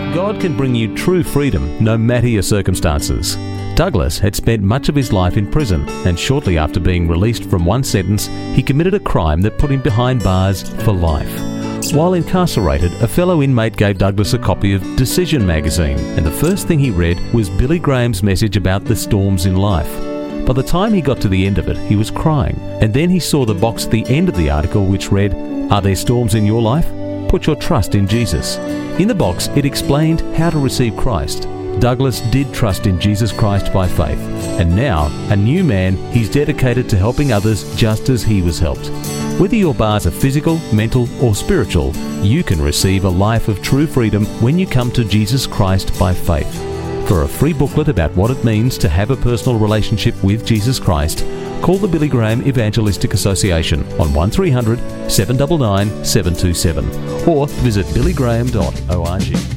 God can bring you true freedom no matter your circumstances. Douglas had spent much of his life in prison, and shortly after being released from one sentence, he committed a crime that put him behind bars for life. While incarcerated, a fellow inmate gave Douglas a copy of Decision magazine, and the first thing he read was Billy Graham's message about the storms in life. By the time he got to the end of it, he was crying, and then he saw the box at the end of the article which read, "Are there storms in your life? Put your trust in Jesus." In the box, it explained how to receive Christ. Douglas did trust in Jesus Christ by faith, and now, a new man, he's dedicated to helping others just as he was helped. Whether your bars are physical, mental, or spiritual, you can receive a life of true freedom when you come to Jesus Christ by faith. For a free booklet about what it means to have a personal relationship with Jesus Christ, call the Billy Graham Evangelistic Association on 1300 799 727 or visit billygraham.org.